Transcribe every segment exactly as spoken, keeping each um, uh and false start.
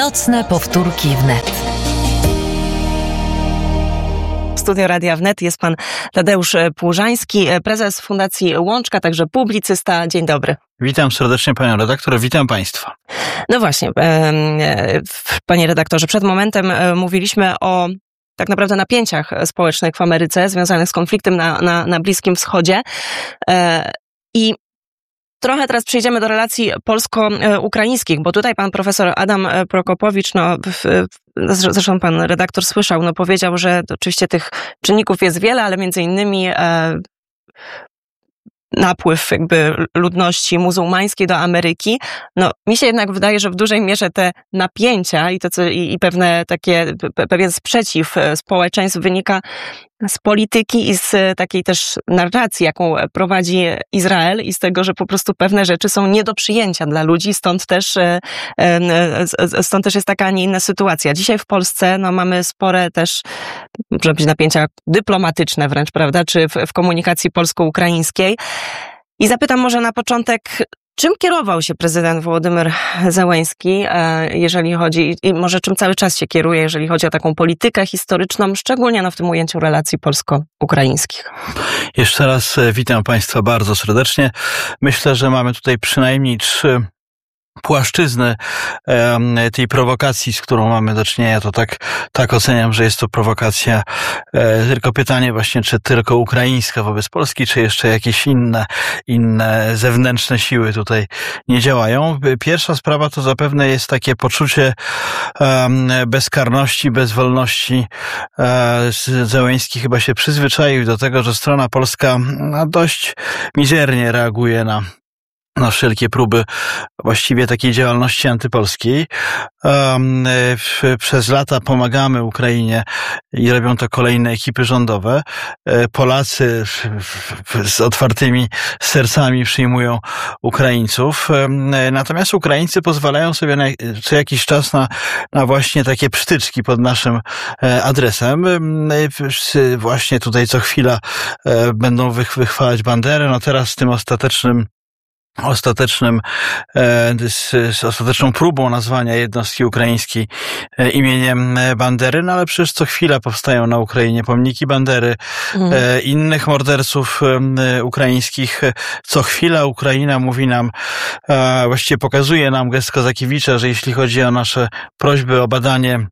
Nocne powtórki wnet. W studio Radia Wnet jest pan Tadeusz Płużański, prezes Fundacji Łączka, także publicysta. Dzień dobry. Witam serdecznie panią redaktor, witam państwa. No właśnie, panie redaktorze, przed momentem mówiliśmy o tak naprawdę napięciach społecznych w Ameryce związanych z konfliktem na, na, na Bliskim Wschodzie. I trochę teraz przejdziemy do relacji polsko-ukraińskich, bo tutaj pan profesor Adam Prokopowicz, no w, zresztą pan redaktor słyszał, no powiedział, że oczywiście tych czynników jest wiele, ale między innymi e, napływ jakby ludności muzułmańskiej do Ameryki. No mi się jednak wydaje, że w dużej mierze te napięcia i to co, i, i pewne takie, pe, pewien sprzeciw społeczeństw wynika z polityki i z takiej też narracji, jaką prowadzi Izrael i z tego, że po prostu pewne rzeczy są nie do przyjęcia dla ludzi, stąd też, stąd też jest taka, a nie inna sytuacja. Dzisiaj w Polsce no, mamy spore też, może być napięcia dyplomatyczne wręcz, prawda, czy w, w komunikacji polsko-ukraińskiej. I zapytam może na początek, czym kierował się prezydent Wołodymyr Zełenski, jeżeli chodzi, i może czym cały czas się kieruje, jeżeli chodzi o taką politykę historyczną, szczególnie no, w tym ujęciu relacji polsko-ukraińskich? Jeszcze raz witam państwa bardzo serdecznie. Myślę, że mamy tutaj przynajmniej trzy płaszczyzny e, tej prowokacji, z którą mamy do czynienia, to tak, tak oceniam, że jest to prowokacja. E, tylko pytanie właśnie, czy tylko ukraińska wobec Polski, czy jeszcze jakieś inne, inne zewnętrzne siły tutaj nie działają. Pierwsza sprawa to zapewne jest takie poczucie e, bezkarności, bezwolności. E, Zełenski chyba się przyzwyczaił do tego, że strona polska no, dość mizernie reaguje na na wszelkie próby właściwie takiej działalności antypolskiej. Um, w, przez lata pomagamy Ukrainie i robią to kolejne ekipy rządowe. Polacy w, w, z otwartymi sercami przyjmują Ukraińców. Natomiast Ukraińcy pozwalają sobie na, co jakiś czas na, na właśnie takie przytyczki pod naszym adresem. Właśnie tutaj co chwila będą wychwalać banderę. No teraz z tym ostatecznym ostatecznym, e, z, z ostateczną próbą nazwania jednostki ukraińskiej e, imieniem Bandery, no ale przecież co chwila powstają na Ukrainie pomniki Bandery, mm. e, innych morderców e, ukraińskich. Co chwila Ukraina mówi nam, e, właściwie pokazuje nam gest Kozakiewicza, że jeśli chodzi o nasze prośby o badanie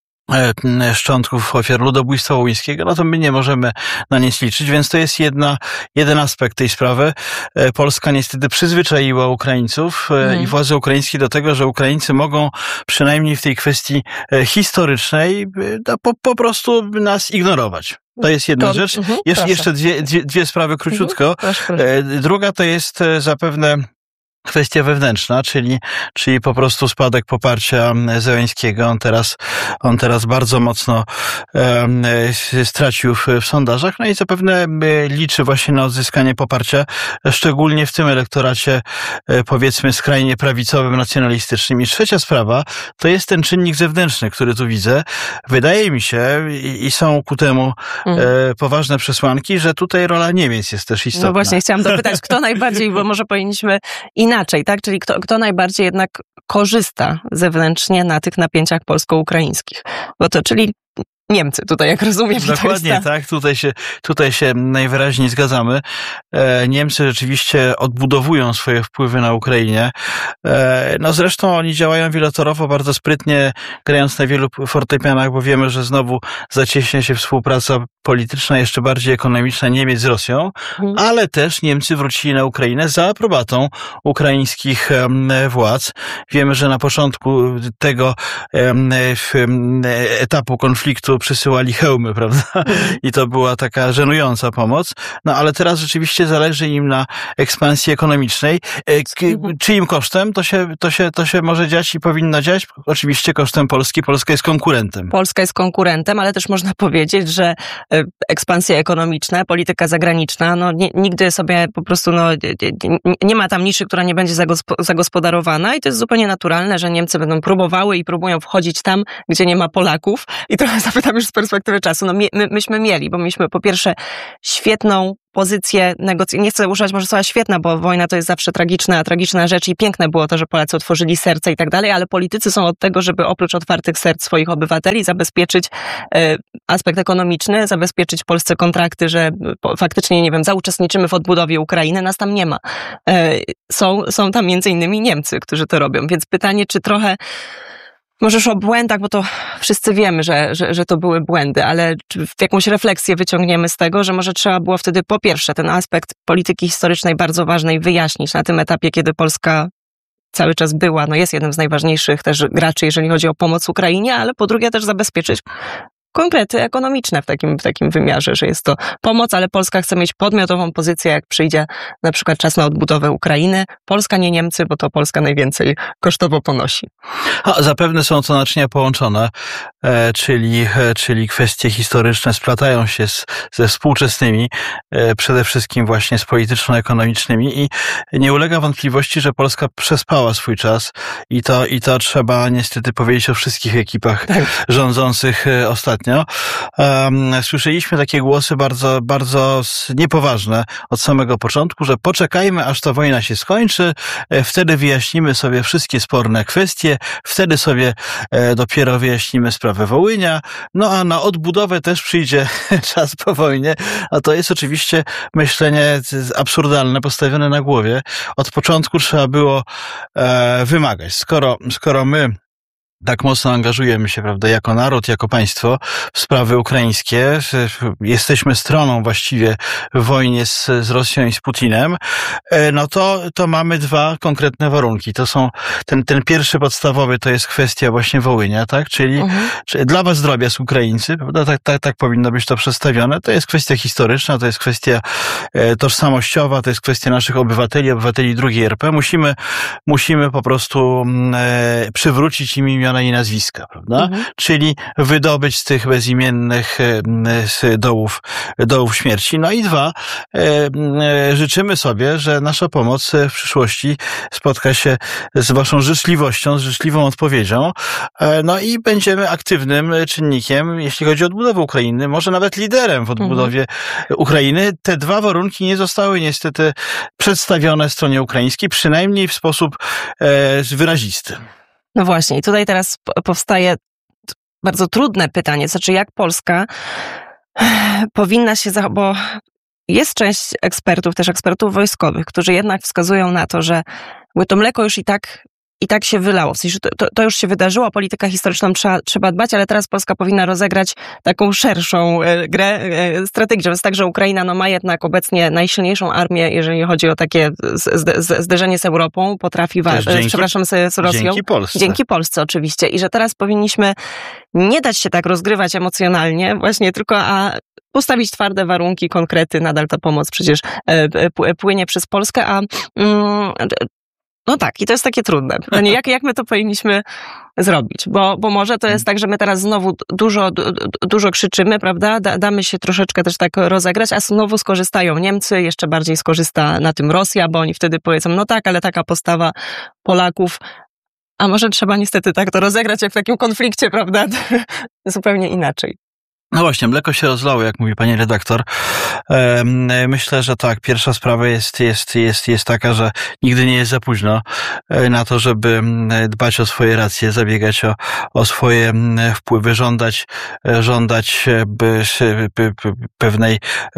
szczątków ofiar ludobójstwa wołyńskiego, no to my nie możemy na nic liczyć, więc to jest jedna, jeden aspekt tej sprawy. Polska niestety przyzwyczaiła Ukraińców mm. i władze ukraińskie do tego, że Ukraińcy mogą przynajmniej w tej kwestii historycznej po, po prostu nas ignorować. To jest jedna to, rzecz. Uh-huh, Jesz, jeszcze dwie, dwie, dwie sprawy króciutko. Uh-huh, proszę. Druga to jest zapewne kwestia wewnętrzna, czyli, czyli po prostu spadek poparcia Zełenskiego. On teraz, on teraz bardzo mocno e, stracił w, w sondażach, no i zapewne liczy właśnie na odzyskanie poparcia, szczególnie w tym elektoracie, e, powiedzmy, skrajnie prawicowym, nacjonalistycznym. I trzecia sprawa, to jest ten czynnik zewnętrzny, który tu widzę. Wydaje mi się, i, i są ku temu e, poważne przesłanki, że tutaj rola Niemiec jest też istotna. No właśnie, chciałam dopytać, kto najbardziej, bo może powinniśmy inaczej, tak? Czyli kto, kto najbardziej jednak korzysta zewnętrznie na tych napięciach polsko-ukraińskich? Bo to, czyli Niemcy tutaj, jak rozumiem. Dokładnie tak, tutaj się, tutaj się najwyraźniej zgadzamy. E, Niemcy rzeczywiście odbudowują swoje wpływy na Ukrainie. E, no zresztą oni działają wielotorowo, bardzo sprytnie, grając na wielu fortepianach, bo wiemy, że znowu zacieśnia się współpraca polityczna, jeszcze bardziej ekonomiczna Niemiec z Rosją, hmm. ale też Niemcy wrócili na Ukrainę za aprobatą ukraińskich e, władz. Wiemy, że na początku tego e, e, etapu konfliktu przysyłali hełmy, prawda? I to była taka żenująca pomoc. No ale teraz rzeczywiście zależy im na ekspansji ekonomicznej. K- czyim kosztem? To się, to się, to się może dziać i powinno dziać? Oczywiście kosztem Polski. Polska jest konkurentem. Polska jest konkurentem, ale też można powiedzieć, że ekspansja ekonomiczna, polityka zagraniczna, no nie, nigdy sobie po prostu, no nie, nie ma tam niszy, która nie będzie zagospo, zagospodarowana i to jest zupełnie naturalne, że Niemcy będą próbowały i próbują wchodzić tam, gdzie nie ma Polaków. I trochę zapytam pytam już z perspektywy czasu, no my, myśmy mieli, bo mieliśmy po pierwsze świetną pozycję negocjacji. Nie chcę używać może słowa świetna, bo wojna to jest zawsze tragiczna, tragiczna rzecz i piękne było to, że Polacy otworzyli serca i tak dalej, ale politycy są od tego, żeby oprócz otwartych serc swoich obywateli zabezpieczyć e, aspekt ekonomiczny, zabezpieczyć Polsce kontrakty, że po, faktycznie, nie wiem, zauczestniczymy w odbudowie Ukrainy, nas tam nie ma. E, są, są tam między innymi Niemcy, którzy to robią, więc pytanie, czy trochę możesz o błędach, bo to wszyscy wiemy, że, że, że to były błędy, ale czy jakąś refleksję wyciągniemy z tego, że może trzeba było wtedy po pierwsze ten aspekt polityki historycznej bardzo ważnej wyjaśnić na tym etapie, kiedy Polska cały czas była, no jest jednym z najważniejszych też graczy, jeżeli chodzi o pomoc Ukrainie, ale po drugie też zabezpieczyć konkrety ekonomiczne w takim, w takim wymiarze, że jest to pomoc, ale Polska chce mieć podmiotową pozycję, jak przyjdzie na przykład czas na odbudowę Ukrainy. Polska, nie Niemcy, bo to Polska najwięcej kosztowo ponosi. A zapewne są to naczynia połączone, e, czyli, e, czyli kwestie historyczne splatają się z, ze współczesnymi, e, przede wszystkim właśnie z polityczno-ekonomicznymi i nie ulega wątpliwości, że Polska przespała swój czas i to, i to trzeba niestety powiedzieć o wszystkich ekipach tak. rządzących e, ostatnio. Um, słyszeliśmy takie głosy bardzo, bardzo niepoważne od samego początku, że poczekajmy, aż ta wojna się skończy, e, wtedy wyjaśnimy sobie wszystkie sporne kwestie, wtedy sobie e, dopiero wyjaśnimy sprawę Wołynia, no a na odbudowę też przyjdzie czas po wojnie, a to jest oczywiście myślenie absurdalne, postawione na głowie. Od początku trzeba było e, wymagać. Skoro, skoro my tak mocno angażujemy się, prawda, jako naród, jako państwo w sprawy ukraińskie. Jesteśmy stroną właściwie w wojnie z, z Rosją i z Putinem. No to, to mamy dwa konkretne warunki. To są, ten, ten pierwszy podstawowy to jest kwestia właśnie Wołynia, tak? Czyli, mhm. czyli dla was drobiazg Ukraińcy, prawda? Tak, tak, tak powinno być to przedstawione. To jest kwestia historyczna, to jest kwestia e, tożsamościowa, to jest kwestia naszych obywateli, obywateli drugiej R P. Musimy, musimy po prostu e, przywrócić im imiona i nazwiska, prawda? Mhm. Czyli wydobyć z tych bezimiennych z dołów, dołów śmierci. No i dwa, e, życzymy sobie, że nasza pomoc w przyszłości spotka się z waszą życzliwością, z życzliwą odpowiedzią. E, no i będziemy aktywnym czynnikiem, jeśli chodzi o odbudowę Ukrainy, może nawet liderem w odbudowie mhm. Ukrainy. Te dwa warunki nie zostały niestety przedstawione stronie ukraińskiej, przynajmniej w sposób e, wyrazisty. No właśnie, i tutaj teraz powstaje bardzo trudne pytanie, znaczy jak Polska powinna się zachować, bo jest część ekspertów, też ekspertów wojskowych, którzy jednak wskazują na to, że to mleko już i tak i tak się wylało. W sensie, to, to, to już się wydarzyło, polityka historyczną trzeba, trzeba dbać, ale teraz Polska powinna rozegrać taką szerszą e, grę e, strategiczną. Jest tak, że Ukraina no, ma jednak obecnie najsilniejszą armię, jeżeli chodzi o takie z, z, zderzenie z Europą, potrafi, wa- dzięki, przepraszam, z, z Rosją. Dzięki Polsce. Dzięki Polsce oczywiście. I że teraz powinniśmy nie dać się tak rozgrywać emocjonalnie, właśnie tylko a postawić twarde warunki, konkrety, nadal ta pomoc przecież e, płynie przez Polskę, a mm, no tak, i to jest takie trudne. Pytanie, jak, jak my to powinniśmy zrobić? Bo, bo może to jest tak, że my teraz znowu dużo, dużo krzyczymy, prawda? Da, damy się troszeczkę też tak rozegrać, a znowu skorzystają Niemcy, jeszcze bardziej skorzysta na tym Rosja, bo oni wtedy powiedzą, no tak, ale taka postawa Polaków, a może trzeba niestety tak to rozegrać, jak w takim konflikcie, prawda? Zupełnie inaczej. No właśnie, mleko się rozlało, jak mówi pani redaktor. Myślę, że tak, pierwsza sprawa jest, jest, jest, jest taka, że nigdy nie jest za późno na to, żeby dbać o swoje racje, zabiegać o, o swoje wpływy, żądać, żądać by, by, by pewnej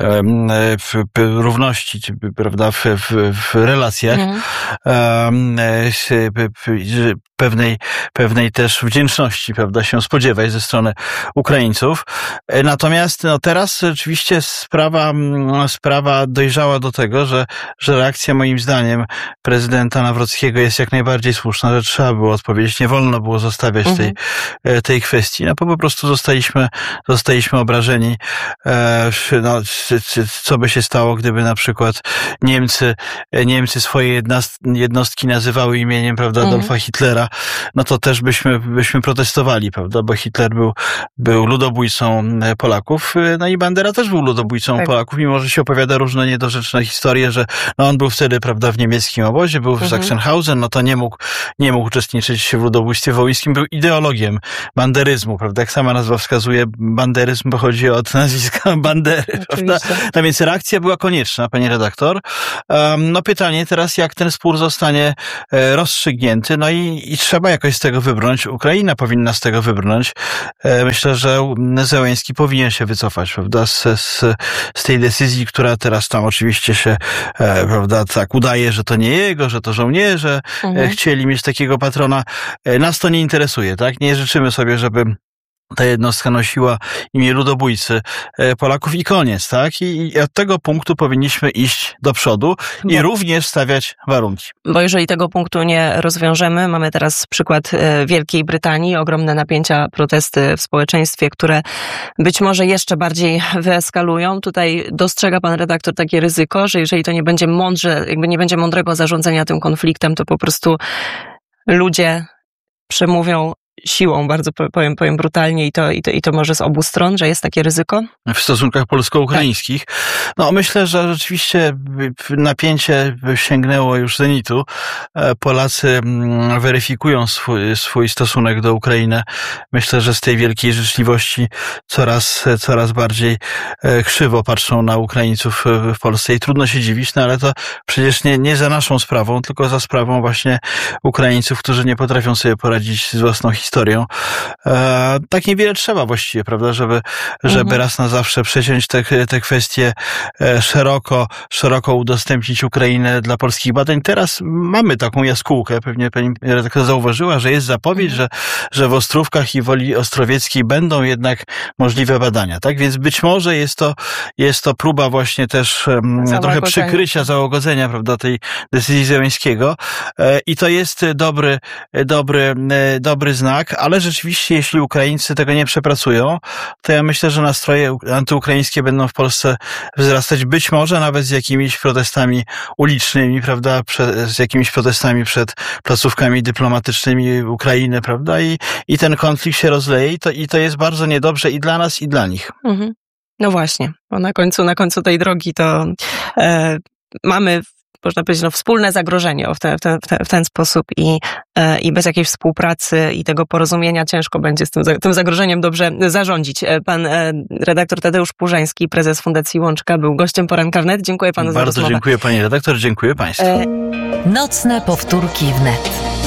by równości, prawda, w, w, w relacjach, mm. pewnej, pewnej też wdzięczności, prawda, się spodziewać ze strony Ukraińców. Natomiast no teraz rzeczywiście sprawa, sprawa dojrzała do tego, że, że reakcja moim zdaniem prezydenta Nawrockiego jest jak najbardziej słuszna, że trzeba było odpowiedzieć, nie wolno było zostawiać mhm. tej, tej kwestii, no bo po prostu zostaliśmy, zostaliśmy obrażeni. No, co by się stało, gdyby na przykład Niemcy, Niemcy swoje jednostki nazywały imieniem, prawda, mhm. Adolfa Hitlera, no to też byśmy, byśmy protestowali, prawda, bo Hitler był, był ludobójcą Polaków, no i Bandera też był ludobójcą tak. Polaków, mimo że się opowiada różne niedorzeczne historie, że no on był wtedy, prawda, w niemieckim obozie, był w mhm. Sachsenhausen, no to nie mógł, nie mógł uczestniczyć w ludobójstwie wołyńskim, był ideologiem banderyzmu, prawda, jak sama nazwa wskazuje, banderyzm pochodzi od nazwiska Bandery, prawda, no więc reakcja była konieczna, pani redaktor. Um, no pytanie teraz, jak ten spór zostanie e, rozstrzygnięty, no i, i trzeba jakoś z tego wybrnąć, Ukraina powinna z tego wybrnąć. E, myślę, że Zełenski powinien się wycofać, prawda, z, z, z tej decyzji, która teraz tam oczywiście się, e, prawda, tak udaje, że to nie jego, że to żołnierze mhm. e, chcieli mieć takiego patrona. E, nas to nie interesuje, tak? Nie życzymy sobie, żeby ta jednostka nosiła imię ludobójcy Polaków i koniec, tak? I, i od tego punktu powinniśmy iść do przodu i bo, również stawiać warunki. Bo jeżeli tego punktu nie rozwiążemy, mamy teraz przykład Wielkiej Brytanii, ogromne napięcia, protesty w społeczeństwie, które być może jeszcze bardziej wyeskalują. Tutaj dostrzega pan redaktor takie ryzyko, że jeżeli to nie będzie mądrze, jakby nie będzie mądrego zarządzania tym konfliktem, to po prostu ludzie przemówią siłą, bardzo powiem, powiem brutalnie i to, i, to, i to może z obu stron, że jest takie ryzyko? W stosunkach polsko-ukraińskich? Tak. No myślę, że rzeczywiście napięcie sięgnęło już zenitu. Polacy weryfikują swój, swój stosunek do Ukrainy. Myślę, że z tej wielkiej życzliwości coraz, coraz bardziej krzywo patrzą na Ukraińców w Polsce i trudno się dziwić, no ale to przecież nie, nie za naszą sprawą, tylko za sprawą właśnie Ukraińców, którzy nie potrafią sobie poradzić z własną historią. historią. E, tak niewiele trzeba właściwie, prawda, żeby, żeby mhm. raz na zawsze przeciąć te, te kwestie e, szeroko, szeroko udostępnić Ukrainę dla polskich badań. Teraz mamy taką jaskółkę, pewnie pani redaktor zauważyła, że jest zapowiedź, mhm. że, że w Ostrówkach i Woli Ostrowieckiej będą jednak możliwe badania, tak? Więc być może jest to, jest to próba właśnie też um, trochę przykrycia, załagodzenia, prawda, tej decyzji Zełenskiego e, i to jest dobry, dobry, e, dobry znak. Ale rzeczywiście, jeśli Ukraińcy tego nie przepracują, to ja myślę, że nastroje antyukraińskie będą w Polsce wzrastać, być może nawet z jakimiś protestami ulicznymi, prawda, z jakimiś protestami przed placówkami dyplomatycznymi Ukrainy, prawda, i, i ten konflikt się rozleje i to, i to jest bardzo niedobrze i dla nas, i dla nich. Mhm. No właśnie, bo na końcu, na końcu tej drogi to e, mamy można powiedzieć, no, wspólne zagrożenie w ten, w ten, w ten sposób i, i bez jakiejś współpracy i tego porozumienia ciężko będzie z tym, tym zagrożeniem dobrze zarządzić. Pan redaktor Tadeusz Płużański, prezes Fundacji Łączka, był gościem Poranka Wnet. Dziękuję panu Bardzo za rozmowę. Bardzo dziękuję pani redaktor, dziękuję państwu. Nocne powtórki wnet.